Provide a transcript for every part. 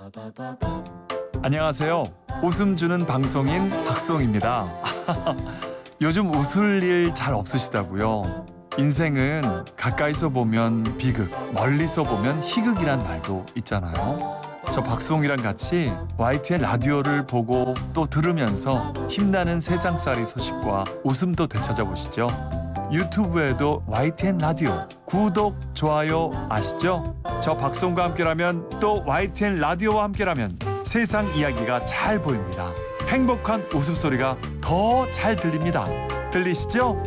안녕하세요. 웃음 주는 방송인 박송입니다. 요즘 웃을 일 잘 없으시다고요? 인생은 가까이서 보면 비극, 멀리서 보면 희극이란 말도 있잖아요. 저 박송이랑 같이 YTN 라디오를 보고 또 들으면서 힘나는 세상살이 소식과 웃음도 되찾아보시죠. 유튜브에도 YTN 라디오 구독, 좋아요 아시죠? 저 박송과 함께라면 또 YTN 라디오와 함께라면 세상 이야기가 잘 보입니다. 행복한 웃음소리가 더 잘 들립니다. 들리시죠?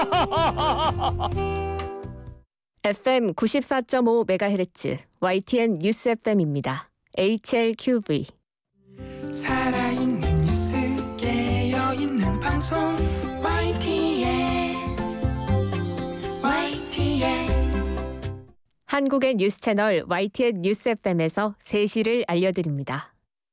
FM 94.5MHz YTN 뉴스 FM입니다. HLQV. 살아있는 뉴스 깨어있는 방송 YTN 한국의 뉴스 채널 YTN 뉴스 FM에서 3시를 알려드립니다.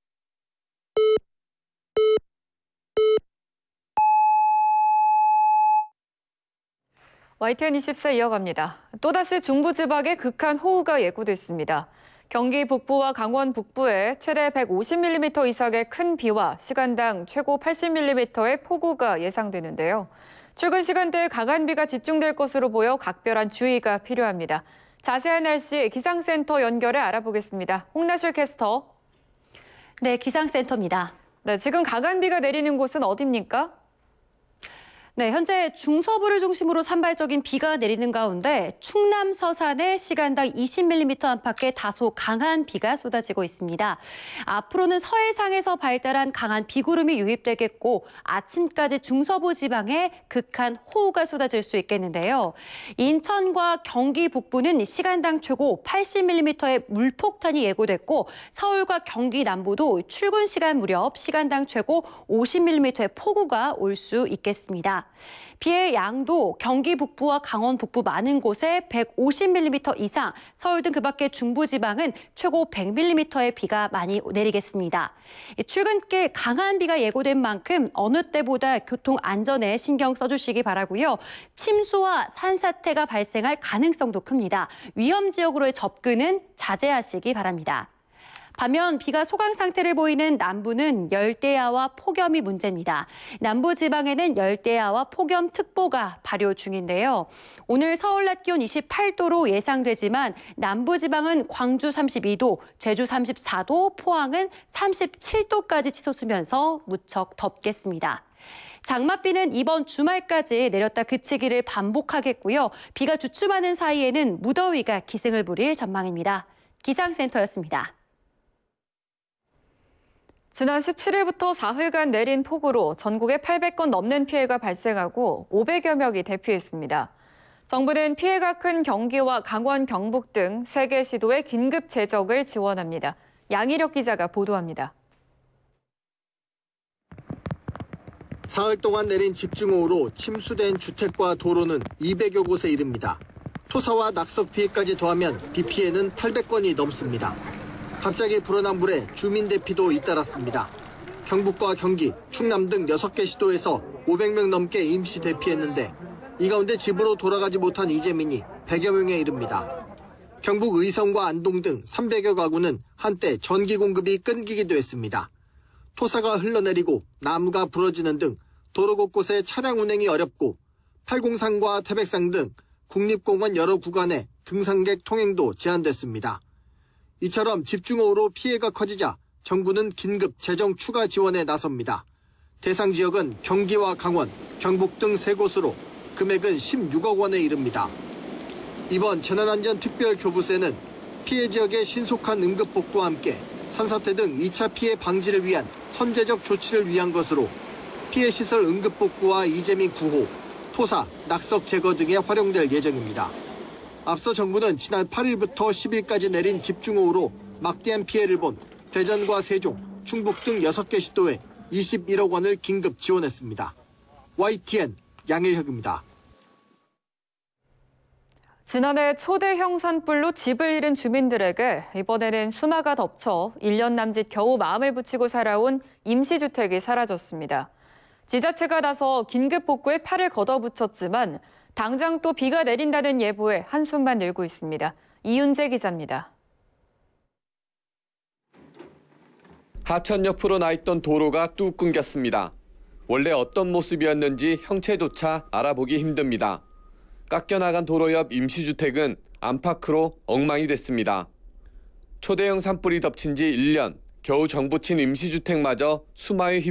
YTN 24 이어갑니다. 또다시 중부지방에 극한 호우가 예고됐습니다. 경기 북부와 강원 북부에 최대 150mm 이상의 큰 비와 시간당 최고 80mm의 폭우가 예상되는데요. 출근 시간대에 강한 비가 집중될 것으로 보여 각별한 주의가 필요합니다. 자세한 날씨 기상센터 연결해 알아보겠습니다. 홍나실 캐스터. 네, 기상센터입니다. 네, 지금 강한 비가 내리는 곳은 어디입니까? 네, 현재 중서부를 중심으로 산발적인 비가 내리는 가운데 충남 서산에 시간당 20mm 안팎의 다소 강한 비가 쏟아지고 있습니다. 앞으로는 서해상에서 발달한 강한 비구름이 유입되겠고 아침까지 중서부 지방에 극한 호우가 쏟아질 수 있겠는데요. 인천과 경기 북부는 시간당 최고 80mm의 물폭탄이 예고됐고 서울과 경기 남부도 출근 시간 무렵 시간당 최고 50mm의 폭우가 올 수 있겠습니다. 비의 양도 경기 북부와 강원 북부 많은 곳에 150mm 이상, 서울 등 그 밖의 중부지방은 최고 100mm의 비가 많이 내리겠습니다. 출근길 강한 비가 예고된 만큼 어느 때보다 교통 안전에 신경 써주시기 바라고요. 침수와 산사태가 발생할 가능성도 큽니다. 위험 지역으로의 접근은 자제하시기 바랍니다. 반면 비가 소강 상태를 보이는 남부는 열대야와 폭염이 문제입니다. 남부지방에는 열대야와 폭염특보가 발효 중인데요. 오늘 서울 낮 기온 28도로 예상되지만 남부지방은 광주 32도, 제주 34도, 포항은 37도까지 치솟으면서 무척 덥겠습니다. 장맛비는 이번 주말까지 내렸다 그치기를 반복하겠고요. 비가 주춤하는 사이에는 무더위가 기승을 부릴 전망입니다. 기상센터였습니다. 지난 17일부터 사흘간 내린 폭우로 전국에 800건 넘는 피해가 발생하고 500여 명이 대피했습니다. 정부는 피해가 큰 경기와 강원, 경북 등 3개 시도에 긴급 재정을 지원합니다. 양희력 기자가 보도합니다. 사흘 동안 내린 집중호우로 침수된 주택과 도로는 200여 곳에 이릅니다. 토사와 낙석 피해까지 더하면 비 피해는 800건이 넘습니다. 갑자기 불어난 물에 주민 대피도 잇따랐습니다. 경북과 경기, 충남 등 6개 시도에서 500명 넘게 임시 대피했는데 이 가운데 집으로 돌아가지 못한 이재민이 100여 명에 이릅니다. 경북 의성과 안동 등 300여 가구는 한때 전기 공급이 끊기기도 했습니다. 토사가 흘러내리고 나무가 부러지는 등 도로 곳곳에 차량 운행이 어렵고 팔공산과 태백산 등 국립공원 여러 구간에 등산객 통행도 제한됐습니다. 이처럼 집중호우로 피해가 커지자 정부는 긴급 재정 추가 지원에 나섭니다. 대상 지역은 경기와 강원, 경북 등 3곳으로 금액은 16억 원에 이릅니다. 이번 재난안전특별교부세는 피해 지역의 신속한 응급복구와 함께 산사태 등 2차 피해 방지를 위한 선제적 조치를 위한 것으로 피해 시설 응급복구와 이재민 구호, 토사, 낙석 제거 등에 활용될 예정입니다. 앞서 정부는 지난 8일부터 10일까지 내린 집중호우로 막대한 피해를 본 대전과 세종, 충북 등 6개 시도에 21억 원을 긴급 지원했습니다. YTN 양일혁입니다. 지난해 초대형 산불로 집을 잃은 주민들에게 이번에는 수마가 덮쳐 1년 남짓 겨우 마음을 붙이고 살아온 임시주택이 사라졌습니다. 지자체가 나서 긴급 복구에 팔을 걷어붙였지만 당장 또 비가 내린다는 예보에 한숨만 늘고 있습니다. 이윤재 기자입니다. 하천 옆으로 나 있던 도로가 뚝 끊겼습니다. 원래 어떤 모습이었는지 형체조차 알아보기 힘듭니다. 깎여나간 도로 옆 임시주택은 안팎으로 엉망이 됐습니다. 초대형 산불이 덮친 지 1년, 겨우 정부친 임시주택마저 수마에